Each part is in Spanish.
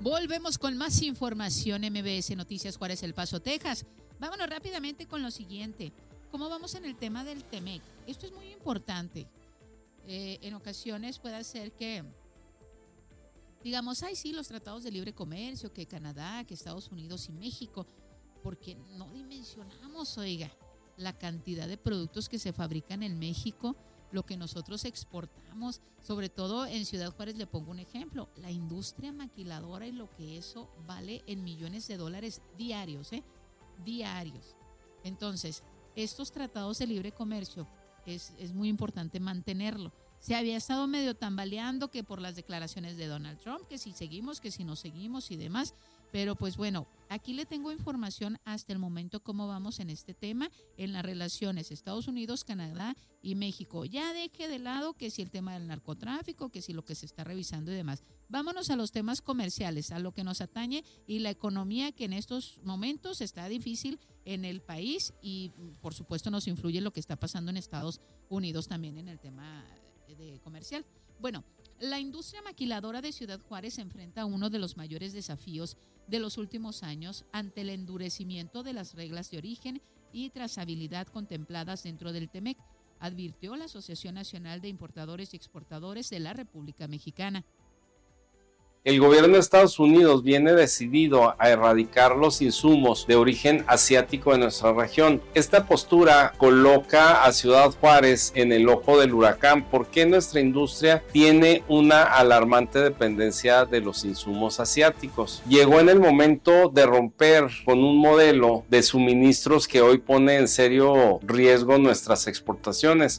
Volvemos con más información. MBS Noticias Juárez, El Paso, Texas. Vámonos rápidamente con lo siguiente. ¿Cómo vamos en el tema del TEMEC? Esto es muy importante. En ocasiones puede ser que digamos, sí, los tratados de libre comercio, que Canadá, que Estados Unidos y México, porque no dimensionamos, oiga, la cantidad de productos que se fabrican en México, lo que nosotros exportamos, sobre todo en Ciudad Juárez. Le pongo un ejemplo, la industria maquiladora y lo que eso vale en millones de dólares diarios, diarios. Entonces, estos tratados de libre comercio es muy importante mantenerlo. Se había estado medio tambaleando que por las declaraciones de Donald Trump, que si seguimos, que si no seguimos y demás. Pero pues bueno, aquí le tengo información hasta el momento cómo vamos en este tema, en las relaciones Estados Unidos, Canadá y México. Ya deje de lado que si el tema del narcotráfico, que si lo que se está revisando y demás. Vámonos a los temas comerciales, a lo que nos atañe y la economía que en estos momentos está difícil en el país y por supuesto nos influye lo que está pasando en Estados Unidos también en el tema de comercial. Bueno, la industria maquiladora de Ciudad Juárez se enfrenta a uno de los mayores desafíos de los últimos años ante el endurecimiento de las reglas de origen y trazabilidad contempladas dentro del TEMEC, advirtió la Asociación Nacional de Importadores y Exportadores de la República Mexicana. El gobierno de Estados Unidos viene decidido a erradicar los insumos de origen asiático de nuestra región. Esta postura coloca a Ciudad Juárez en el ojo del huracán porque nuestra industria tiene una alarmante dependencia de los insumos asiáticos. Llegó en el momento de romper con un modelo de suministros que hoy pone en serio riesgo nuestras exportaciones.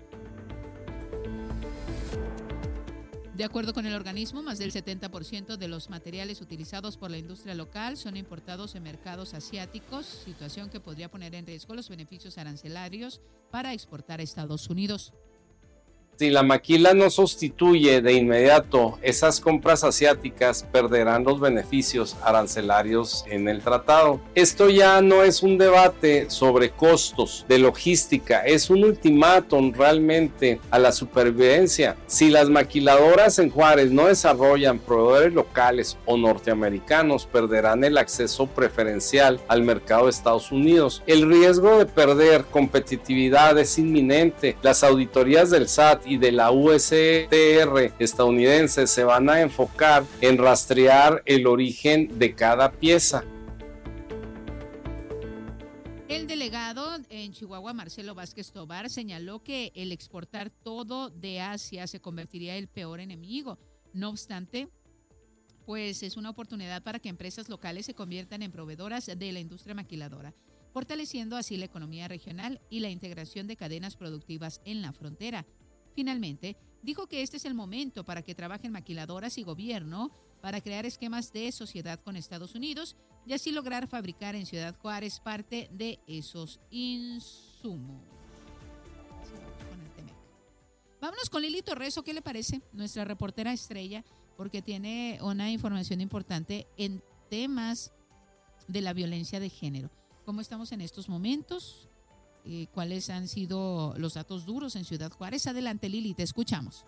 De acuerdo con el organismo, más del 70% de los materiales utilizados por la industria local son importados en mercados asiáticos, situación que podría poner en riesgo los beneficios arancelarios para exportar a Estados Unidos. Si la maquila no sustituye de inmediato esas compras asiáticas, perderán los beneficios arancelarios en el tratado. Esto ya no es un debate sobre costos de logística, es un ultimátum realmente a la supervivencia. Si las maquiladoras en Juárez no desarrollan proveedores locales o norteamericanos, perderán el acceso preferencial al mercado de Estados Unidos. El riesgo de perder competitividad es inminente. Las auditorías del SAT y de la USTR estadounidense se van a enfocar en rastrear el origen de cada pieza. El delegado en Chihuahua, Marcelo Vázquez Tobar, señaló que el exportar todo de Asia se convertiría en el peor enemigo. No obstante, pues es una oportunidad para que empresas locales se conviertan en proveedoras de la industria maquiladora, fortaleciendo así la economía regional y la integración de cadenas productivas en la frontera. Finalmente, dijo que este es el momento para que trabajen maquiladoras y gobierno para crear esquemas de sociedad con Estados Unidos y así lograr fabricar en Ciudad Juárez parte de esos insumos. Vámonos con Lili Torreso, ¿qué le parece? Nuestra reportera estrella, porque tiene una información importante en temas de la violencia de género. ¿Cómo estamos en estos momentos? ¿Cuáles han sido los datos duros en Ciudad Juárez? Adelante, Lili, te escuchamos.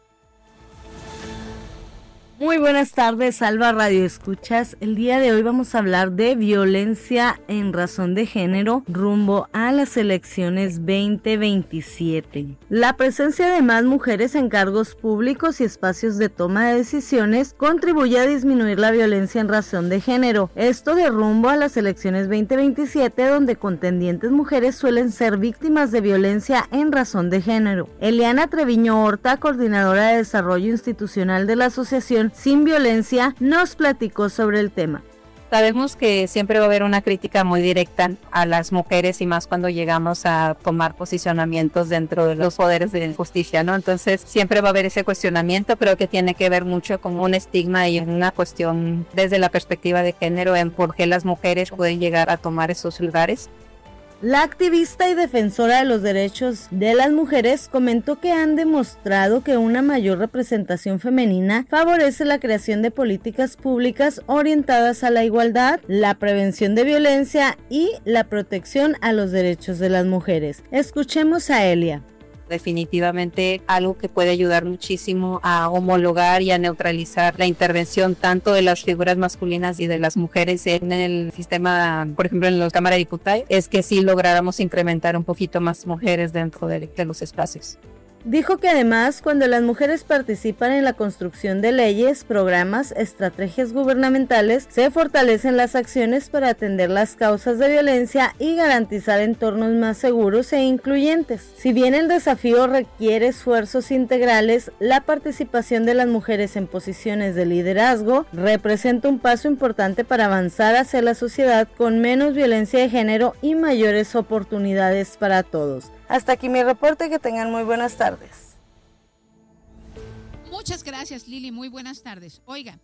Muy buenas tardes, Alba Radio Escuchas. El día de hoy vamos a hablar de violencia en razón de género rumbo a las elecciones 2027. La presencia de más mujeres en cargos públicos y espacios de toma de decisiones contribuye a disminuir la violencia en razón de género. Esto de rumbo a las elecciones 2027, donde contendientes mujeres suelen ser víctimas de violencia en razón de género. Eliana Treviño Horta, coordinadora de desarrollo institucional de la asociación Sin Violencia, nos platicó sobre el tema. Sabemos que siempre va a haber una crítica muy directa a las mujeres y más cuando llegamos a tomar posicionamientos dentro de los poderes de justicia, ¿no? Entonces siempre va a haber ese cuestionamiento, creo que tiene que ver mucho con un estigma y una cuestión desde la perspectiva de género en por qué las mujeres pueden llegar a tomar esos lugares. La activista y defensora de los derechos de las mujeres comentó que han demostrado que una mayor representación femenina favorece la creación de políticas públicas orientadas a la igualdad, la prevención de violencia y la protección a los derechos de las mujeres. Escuchemos a Elia. definitivamente algo que puede ayudar muchísimo a homologar y a neutralizar la intervención tanto de las figuras masculinas y de las mujeres en el sistema, por ejemplo en la Cámara de Diputados, es que sí lográramos incrementar un poquito más mujeres dentro de los espacios. Dijo que además, cuando las mujeres participan en la construcción de leyes, programas, estrategias gubernamentales, se fortalecen las acciones para atender las causas de violencia y garantizar entornos más seguros e incluyentes. Si bien el desafío requiere esfuerzos integrales, la participación de las mujeres en posiciones de liderazgo representa un paso importante para avanzar hacia la sociedad con menos violencia de género y mayores oportunidades para todos. Hasta aquí mi reporte, que tengan muy buenas tardes. Muchas gracias, Lili, muy buenas tardes. Oiga,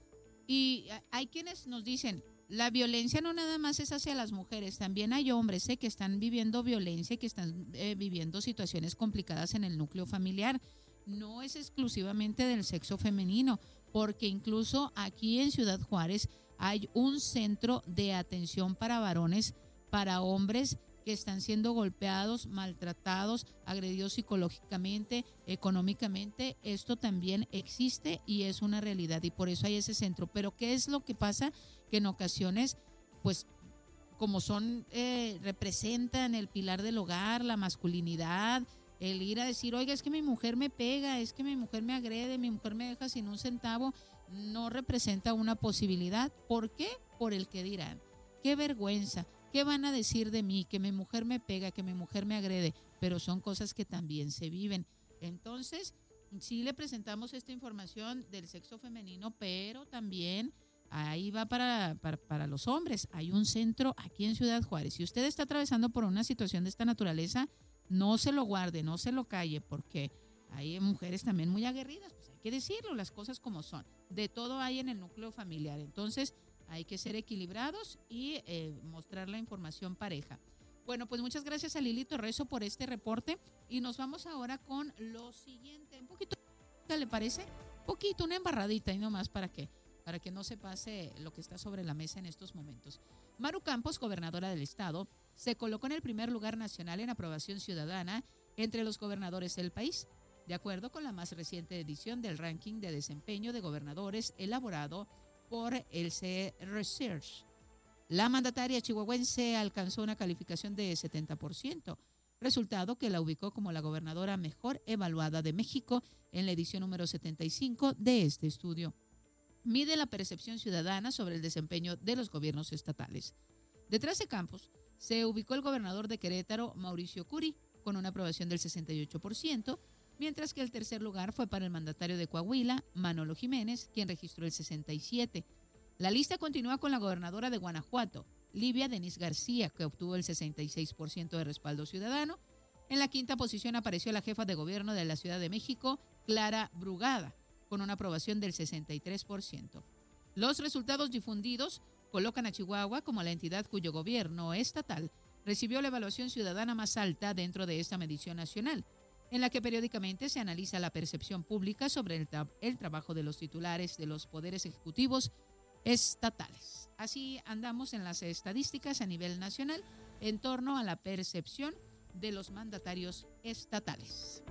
y hay quienes nos dicen, la violencia no nada más es hacia las mujeres, también hay hombres que están viviendo violencia, que están viviendo situaciones complicadas en el núcleo familiar. No es exclusivamente del sexo femenino, porque incluso aquí en Ciudad Juárez hay un centro de atención para varones, para hombres que están siendo golpeados, maltratados, agredidos psicológicamente, económicamente. Esto también existe y es una realidad, y por eso hay ese centro. Pero ¿qué es lo que pasa? Que en ocasiones, pues como son, representan el pilar del hogar, la masculinidad, el ir a decir, oiga, es que mi mujer me pega, es que mi mujer me agrede, mi mujer me deja sin un centavo, no representa una posibilidad. ¿Por qué? Por el que dirán. ¡Qué vergüenza! ¿Qué van a decir de mí? Que mi mujer me pega, que mi mujer me agrede, pero son cosas que también se viven. Entonces, sí le presentamos esta información del sexo femenino, pero también ahí va para los hombres. Hay un centro aquí en Ciudad Juárez. Si usted está atravesando por una situación de esta naturaleza, no se lo guarde, no se lo calle, porque hay mujeres también muy aguerridas, pues hay que decirlo, las cosas como son. De todo hay en el núcleo familiar. Entonces, hay que ser equilibrados y mostrar la información pareja. Bueno, pues muchas gracias a Lili Torreso por este reporte, y nos vamos ahora con lo siguiente. Un poquito, ¿le parece? Un poquito, una embarradita y nomás para que no se pase lo que está sobre la mesa en estos momentos. Maru Campos, gobernadora del estado, se colocó en el primer lugar nacional en aprobación ciudadana entre los gobernadores del país, de acuerdo con la más reciente edición del ranking de desempeño de gobernadores elaborado por el CE Research. La mandataria chihuahuense alcanzó una calificación de 70%, resultado que la ubicó como la gobernadora mejor evaluada de México en la edición número 75 de este estudio. Mide la percepción ciudadana sobre el desempeño de los gobiernos estatales. Detrás de Campos se ubicó el gobernador de Querétaro, Mauricio Curi, con una aprobación del 68%, mientras que el tercer lugar fue para el mandatario de Coahuila, Manolo Jiménez, quien registró el 67%. La lista continúa con la gobernadora de Guanajuato, Livia Denise García, que obtuvo el 66% de respaldo ciudadano. En la quinta posición apareció la jefa de gobierno de la Ciudad de México, Clara Brugada, con una aprobación del 63%. Los resultados difundidos colocan a Chihuahua como la entidad cuyo gobierno estatal recibió la evaluación ciudadana más alta dentro de esta medición nacional, en la que periódicamente se analiza la percepción pública sobre el trabajo de los titulares de los poderes ejecutivos estatales. Así andamos en las estadísticas a nivel nacional en torno a la percepción de los mandatarios estatales.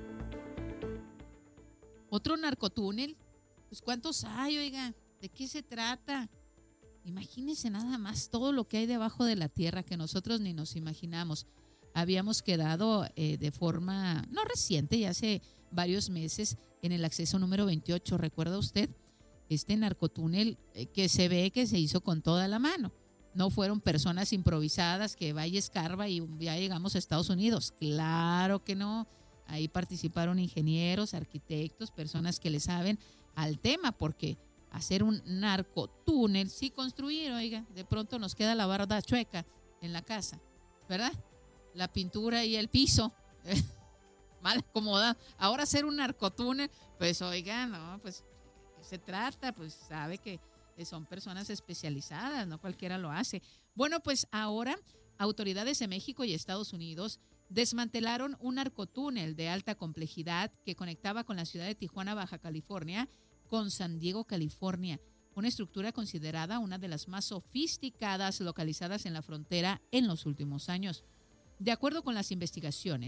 Otro narcotúnel, pues ¿cuántos hay, oiga? ¿De qué se trata? Imagínense nada más todo lo que hay debajo de la tierra que nosotros ni nos imaginamos. Habíamos quedado de forma, no reciente, ya hace varios meses, en el acceso número 28, ¿recuerda usted? Este narcotúnel que se ve que se hizo con toda la mano. No fueron personas improvisadas que vaya escarba y ya llegamos a Estados Unidos. Claro que no. Ahí participaron ingenieros, arquitectos, personas que le saben al tema, porque hacer un narcotúnel, sí construir, oiga, de pronto nos queda la barda chueca en la casa, ¿verdad? La pintura y el piso mal acomodado. Ahora hacer un narcotúnel, pues oiga, no, pues ¿qué se trata? Pues sabe que son personas especializadas, no cualquiera lo hace. Bueno, pues ahora autoridades de México y Estados Unidos desmantelaron un narcotúnel de alta complejidad que conectaba con la ciudad de Tijuana, Baja California, con San Diego, California, una estructura considerada una de las más sofisticadas localizadas en la frontera en los últimos años. De acuerdo con las investigaciones,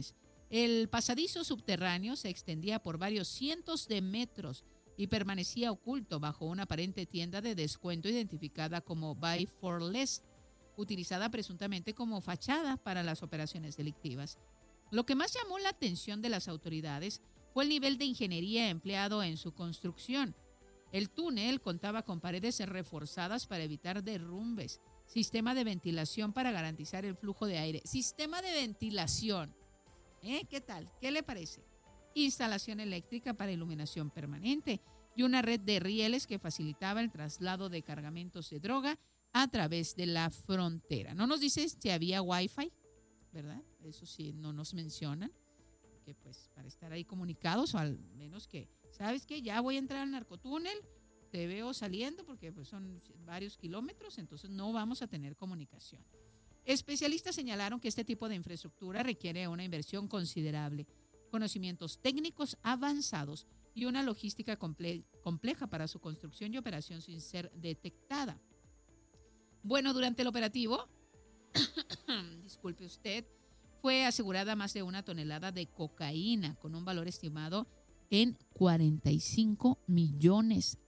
El pasadizo subterráneo se extendía por varios cientos de metros y permanecía oculto bajo una aparente tienda de descuento identificada como Buy for Less, utilizada presuntamente como fachada para las operaciones delictivas. Lo que más llamó la atención de las autoridades fue el nivel de ingeniería empleado en su construcción. El túnel contaba con paredes reforzadas para evitar derrumbes, sistema de ventilación para garantizar el flujo de aire. Sistema de ventilación. ¿Qué tal? ¿Qué le parece? Instalación eléctrica para iluminación permanente y una red de rieles que facilitaba el traslado de cargamentos de droga a través de la frontera. No nos dice si había Wi-Fi, ¿verdad? Eso sí, no nos mencionan, que pues para estar ahí comunicados, o al menos que, ¿sabes qué? Ya voy a entrar al narcotúnel, te veo saliendo porque pues son varios kilómetros, entonces no vamos a tener comunicación. Especialistas señalaron que este tipo de infraestructura requiere una inversión considerable, conocimientos técnicos avanzados y una logística compleja para su construcción y operación sin ser detectada. Bueno, durante el operativo, disculpe usted, fue asegurada más de 1 tonelada de cocaína con un valor estimado en $45 millones.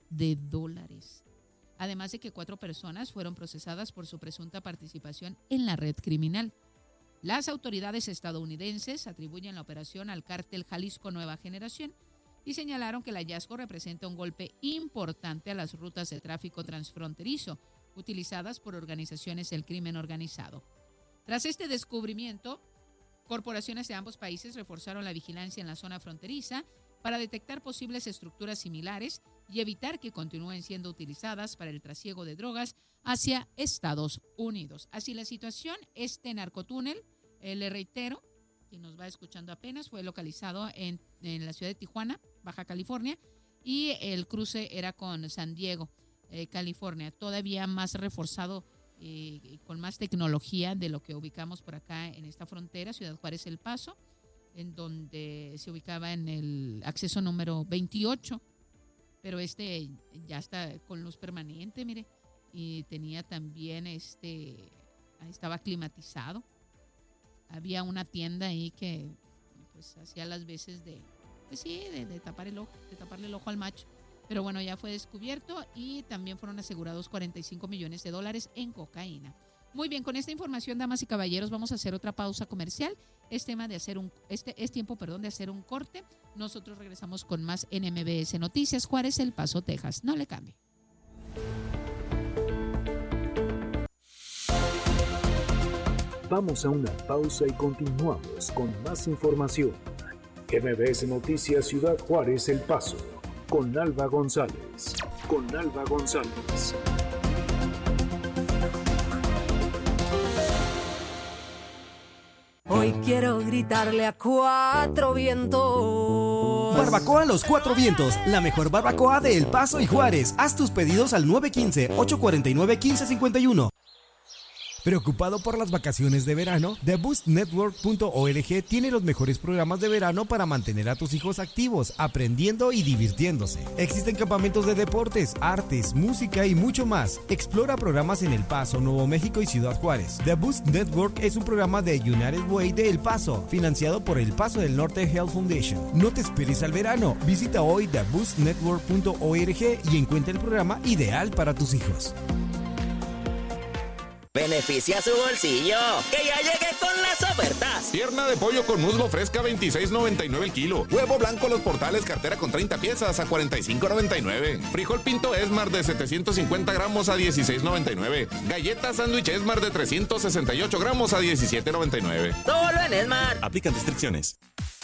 Además de que 4 personas fueron procesadas por su presunta participación en la red criminal. Las autoridades estadounidenses atribuyen la operación al cártel Jalisco Nueva Generación y señalaron que el hallazgo representa un golpe importante a las rutas de tráfico transfronterizo utilizadas por organizaciones del crimen organizado. Tras este descubrimiento, corporaciones de ambos países reforzaron la vigilancia en la zona fronteriza para detectar posibles estructuras similares y evitar que continúen siendo utilizadas para el trasiego de drogas hacia Estados Unidos. Así la situación, este narcotúnel, le reitero, quien nos va escuchando apenas, fue localizado en la ciudad de Tijuana, Baja California, y el cruce era con San Diego, California, todavía más reforzado, con más tecnología de lo que ubicamos por acá en esta frontera, Ciudad Juárez El Paso, en donde se ubicaba en el acceso número 28, pero ya está con luz permanente, mire, y tenía también estaba climatizado. Había una tienda ahí que pues hacía las veces de tapar el ojo, de taparle el ojo al macho. Pero bueno, ya fue descubierto y también fueron asegurados $45 millones en cocaína. Muy bien, con esta información, damas y caballeros, vamos a hacer otra pausa comercial. Es tiempo de hacer un corte. Nosotros regresamos con más en MBS Noticias, Juárez, El Paso, Texas. No le cambie. Vamos a una pausa y continuamos con más información. MBS Noticias Ciudad Juárez, El Paso, con Alba González. Hoy quiero gritarle a 4 vientos. Barbacoa Los 4 Vientos, la mejor barbacoa de El Paso y Juárez. Haz tus pedidos al 915-849-1551. ¿Preocupado por las vacaciones de verano? TheBoostNetwork.org tiene los mejores programas de verano para mantener a tus hijos activos, aprendiendo y divirtiéndose. Existen campamentos de deportes, artes, música y mucho más. Explora programas en El Paso, Nuevo México y Ciudad Juárez. The Boost Network es un programa de United Way de El Paso, financiado por El Paso del Norte Health Foundation. No te esperes al verano. Visita hoy TheBoostNetwork.org y encuentra el programa ideal para tus hijos. Beneficia su bolsillo, que ya llegué con las ofertas. Pierna de pollo con muslo fresca, $26.99 el kilo. Huevo blanco Los Portales, cartera con 30 piezas a $45.99. Frijol pinto Esmar de 750 gramos a $16.99. Galleta sándwich Esmar de 368 gramos a $17.99. Solo en Esmar. Aplican restricciones.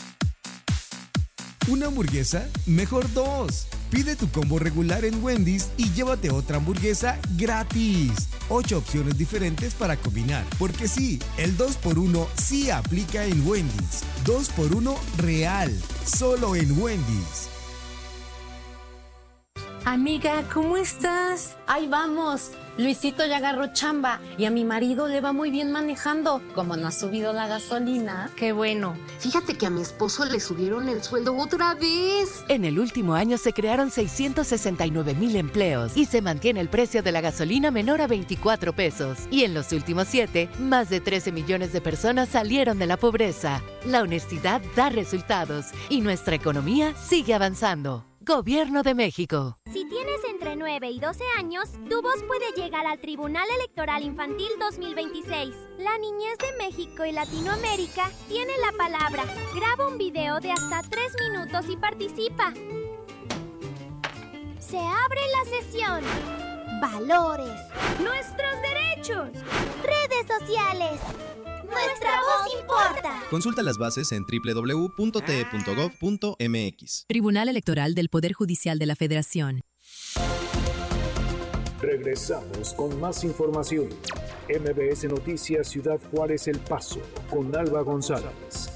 ¿Una hamburguesa? Mejor 2. Pide tu combo regular en Wendy's y llévate otra hamburguesa gratis. 8 opciones diferentes para combinar. Porque sí, el 2x1 sí aplica en Wendy's. 2x1 real. Solo en Wendy's. Amiga, ¿cómo estás? Ahí vamos. Luisito ya agarró chamba y a mi marido le va muy bien manejando. Como no ha subido la gasolina. Qué bueno. Fíjate que a mi esposo le subieron el sueldo otra vez. En el último año se crearon 669,000 empleos y se mantiene el precio de la gasolina menor a 24 pesos. Y en los últimos 7, más de 13 millones de personas salieron de la pobreza. La honestidad da resultados y nuestra economía sigue avanzando. Gobierno de México. Si tienes entre 9 y 12 años, tu voz puede llegar al Tribunal Electoral Infantil 2026. La niñez de México y Latinoamérica tiene la palabra. Graba un video de hasta 3 minutos y participa. Se abre la sesión. Valores. Nuestros derechos. Redes sociales. Nuestra voz importa. Consulta las bases en www.te.gov.mx. Tribunal Electoral del Poder Judicial de la Federación. Regresamos con más información. MBS Noticias Ciudad Juárez El Paso con Alba González.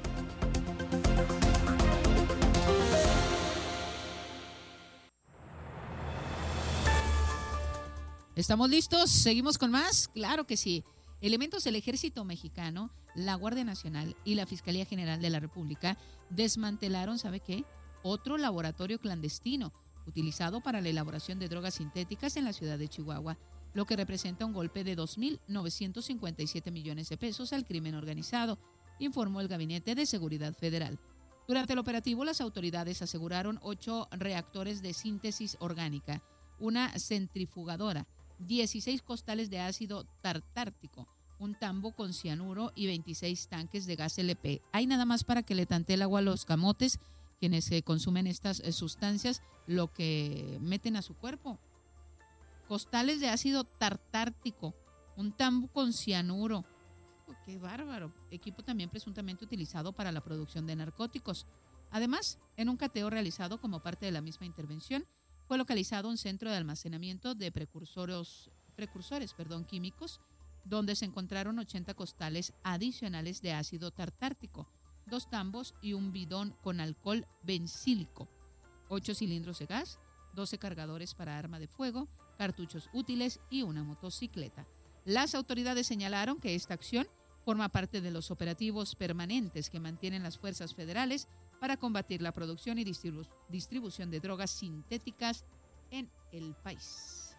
¿Estamos listos? ¿Seguimos con más? Claro que sí. Elementos del Ejército Mexicano, la Guardia Nacional y la Fiscalía General de la República desmantelaron, ¿sabe qué? Otro laboratorio clandestino utilizado para la elaboración de drogas sintéticas en la ciudad de Chihuahua, lo que representa un golpe de 2.957 millones de pesos al crimen organizado, informó el Gabinete de Seguridad Federal. Durante el operativo, las autoridades aseguraron 8 reactores de síntesis orgánica, una centrifugadora, 16 costales de ácido tartártico, un tambo con cianuro y 26 tanques de gas LP. Hay nada más para que le tantee el agua a los camotes, quienes consumen estas sustancias, lo que meten a su cuerpo. Costales de ácido tartártico, un tambo con cianuro. Oh, ¡qué bárbaro! Equipo también presuntamente utilizado para la producción de narcóticos. Además, en un cateo realizado como parte de la misma intervención, fue localizado un centro de almacenamiento de precursores químicos, donde se encontraron 80 costales adicionales de ácido tartártico, 2 tambos y un bidón con alcohol bencílico, 8 cilindros de gas, 12 cargadores para arma de fuego, cartuchos útiles y una motocicleta. Las autoridades señalaron que esta acción forma parte de los operativos permanentes que mantienen las fuerzas federales para combatir la producción y distribución de drogas sintéticas en el país.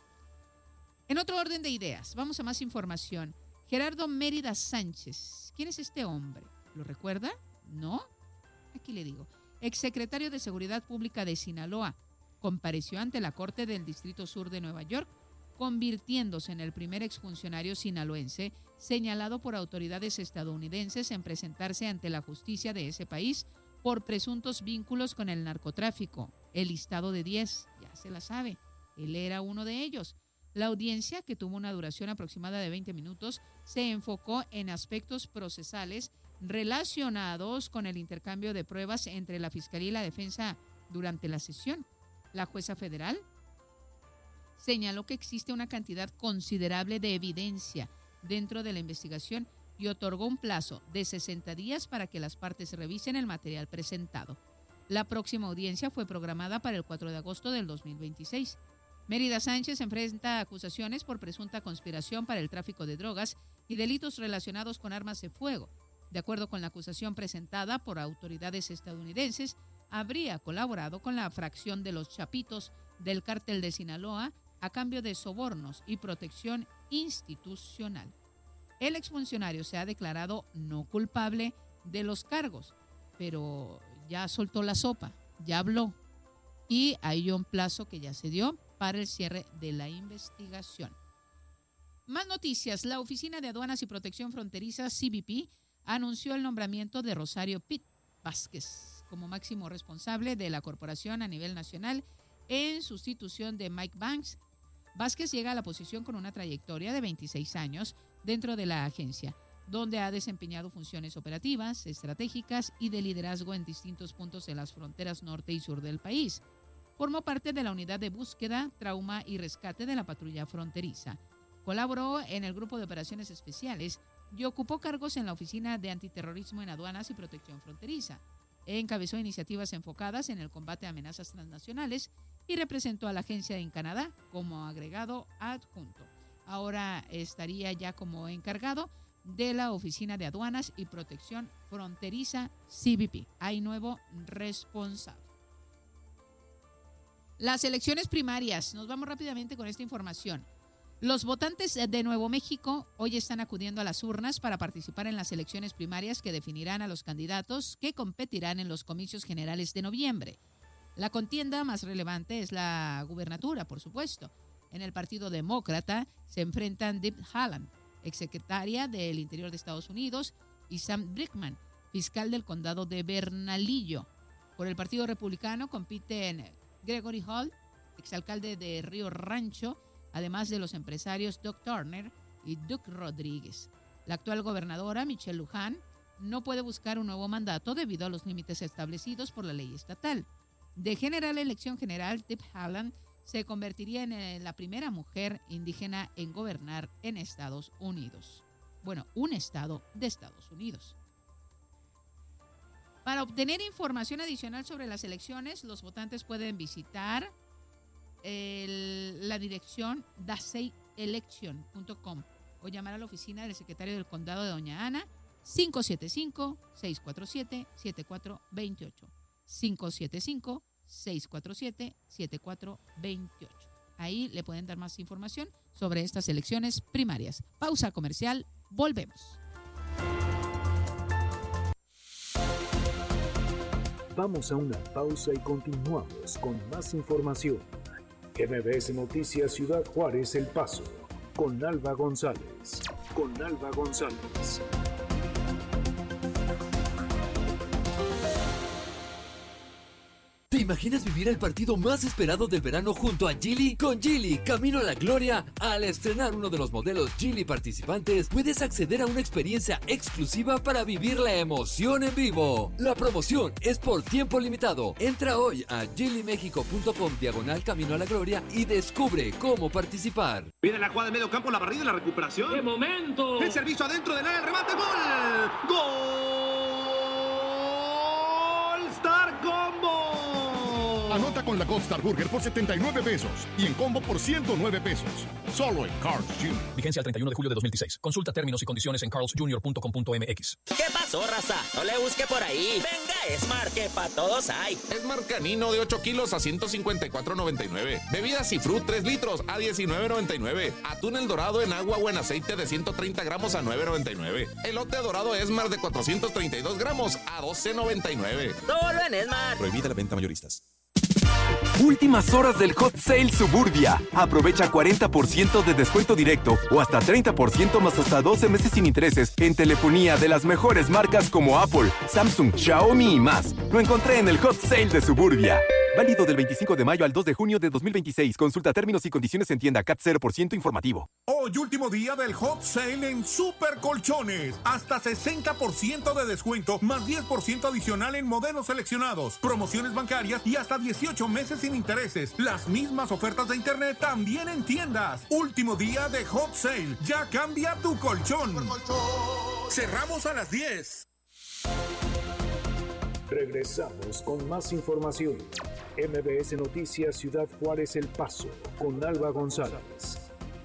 En otro orden de ideas, vamos a más información. Gerardo Mérida Sánchez. ¿Quién es este hombre? ¿Lo recuerda? ¿No? Aquí le digo. Exsecretario de Seguridad Pública de Sinaloa. Compareció ante la Corte del Distrito Sur de Nueva York, convirtiéndose en el primer exfuncionario sinaloense señalado por autoridades estadounidenses en presentarse ante la justicia de ese país por presuntos vínculos con el narcotráfico. El listado de 10, ya se la sabe, él era uno de ellos. La audiencia, que tuvo una duración aproximada de 20 minutos, se enfocó en aspectos procesales relacionados con el intercambio de pruebas entre la Fiscalía y la Defensa durante la sesión. La jueza federal señaló que existe una cantidad considerable de evidencia dentro de la investigación y otorgó un plazo de 60 días para que las partes revisen el material presentado. La próxima audiencia fue programada para el 4 de agosto del 2026. Mérida Sánchez enfrenta acusaciones por presunta conspiración para el tráfico de drogas y delitos relacionados con armas de fuego. De acuerdo con la acusación presentada por autoridades estadounidenses, habría colaborado con la fracción de los Chapitos del Cártel de Sinaloa a cambio de sobornos y protección institucional. El exfuncionario se ha declarado no culpable de los cargos, pero ya soltó la sopa, ya habló y hay un plazo que ya se dio para el cierre de la investigación. Más noticias. La Oficina de Aduanas y Protección Fronteriza, CBP, anunció el nombramiento de Rosario Pitt Vázquez como máximo responsable de la corporación a nivel nacional en sustitución de Mike Banks. Vázquez llega a la posición con una trayectoria de 26 años dentro de la agencia, donde ha desempeñado funciones operativas, estratégicas y de liderazgo en distintos puntos de las fronteras norte y sur del país. Formó parte de la unidad de búsqueda, trauma y rescate de la patrulla fronteriza. Colaboró en el grupo de operaciones especiales y ocupó cargos en la Oficina de Antiterrorismo en Aduanas y Protección Fronteriza. encabezó iniciativas enfocadas en el combate a amenazas transnacionales y representó a la agencia en Canadá como agregado adjunto. Ahora estaría ya como encargado de la Oficina de Aduanas y Protección Fronteriza CBP. Hay nuevo responsable. Las elecciones primarias. Nos vamos rápidamente con esta información. Los votantes de Nuevo México hoy están acudiendo a las urnas para participar en las elecciones primarias que definirán a los candidatos que competirán en los comicios generales de noviembre. La contienda más relevante es la gubernatura, por supuesto. En el Partido Demócrata se enfrentan Deb Haaland, exsecretaria del Interior de Estados Unidos, y Sam Brickman, fiscal del condado de Bernalillo. Por el Partido Republicano compiten Gregory Hall, exalcalde de Río Rancho, además de los empresarios Doug Turner y Doug Rodríguez. La actual gobernadora, Michelle Lujan, no puede buscar un nuevo mandato debido a los límites establecidos por la ley estatal. De generar la elección general, Deb Haaland se convertiría en la primera mujer indígena en gobernar en Estados Unidos. Bueno, un estado de Estados Unidos. Para obtener información adicional sobre las elecciones, los votantes pueden visitar la dirección daseielection.com o llamar a la oficina del secretario del condado de Doña Ana, 575-647-7428. 575-647-7428. Ahí le pueden dar más información sobre estas elecciones primarias. Pausa comercial, volvemos. Vamos a una pausa y continuamos con más información. MBS Noticias Ciudad Juárez El Paso, con Alba González. ¿Te imaginas vivir el partido más esperado del verano junto a Geely? Con Geely, Camino a la Gloria, al estrenar uno de los modelos Geely participantes, puedes acceder a una experiencia exclusiva para vivir la emoción en vivo. La promoción es por tiempo limitado. Entra hoy a geelymexico.com/Camino a la Gloria y descubre cómo participar. Viene la jugada de medio campo, la barrida y la recuperación. ¡Qué momento! El servicio adentro del área, el remate, ¡gol! ¡Gol! ¡Star Combo! Anota con la Gold Star Burger por 79 pesos y en combo por 109 pesos. Solo en Carl's Jr. Vigencia al 31 de julio de 2016. Consulta términos y condiciones en carlsjr.com.mx. ¿Qué pasó, raza? No le busque por ahí. Venga, Esmar, que pa' todos hay. Esmar Canino de 8 kilos a 154.99. Bebidas Cifrut 3 litros a 19.99. Atún El Dorado en agua o en aceite de 130 gramos a 9.99. Elote dorado Esmar de 432 gramos a 12.99. Solo en Esmar. Prohibida la venta mayoristas. Últimas horas del Hot Sale Suburbia. Aprovecha 40% de descuento directo o hasta 30% más hasta 12 meses sin intereses en telefonía de las mejores marcas como Apple, Samsung, Xiaomi y más. Lo encontré en el Hot Sale de Suburbia. Válido del 25 de mayo al 2 de junio de 2026. Consulta términos y condiciones en tienda CAT 0% informativo. Hoy último día del Hot Sale en Super Colchones. Hasta 60% de descuento más 10% adicional en modelos seleccionados. Promociones bancarias y hasta 18 meses sin intereses. Las mismas ofertas de internet también en tiendas. Último día de Hot Sale. Ya cambia tu colchón. Cerramos a las 10. Regresamos con más información. MBS Noticias Ciudad Juárez El Paso, con Alba González.